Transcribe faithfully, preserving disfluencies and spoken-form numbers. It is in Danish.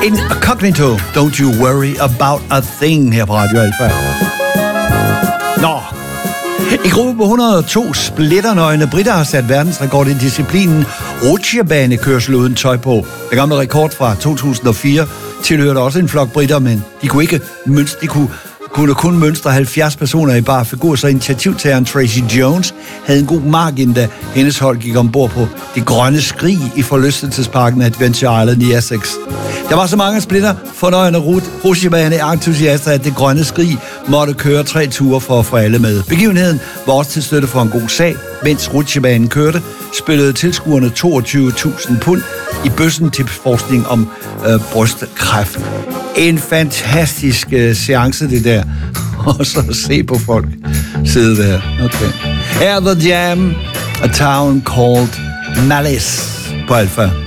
Incognito, don't you worry about a thing her på Radio Alfa. Nå, i gruppe et hundrede og to splitternøgne britter har sat verdensrekord i disciplinen rutsjebanekørsel uden tøj på. Den gamle rekord fra to tusind og fire tilhørte også en flok britter, men de kunne ikke mønstre, de kunne kunne kun mønstre halvfjerds personer i bar figur, så initiativtageren Tracy Jones havde en god margin, da hendes hold gik ombord på det grønne skrig i forlystelsesparken Adventure Island i Essex. Der var så mange splitter fornøjende rutsjebane-entusiaster, at det grønne skrig måtte køre tre ture for at få alle med. Begivenheden var også til støtte for en god sag. Mens rutsjebanen kørte, spillede tilskuerne toogtyve tusind pund i bøssen til forskning om øh, brystkræft. En fantastisk øh, seance, det der. Og så se på folk sidde der. Okay. Her er The Jam, A Town Called Malice på Alfa.